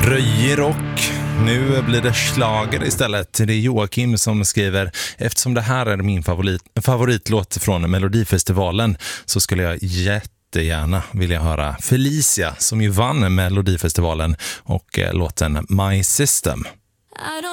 Röjig rock. Nu blir det schlager istället. Det är Joakim som skriver: eftersom det här är min favoritlåt från Melodifestivalen så skulle jag jättegärna vilja höra Felicia som ju vann Melodifestivalen och låten My System.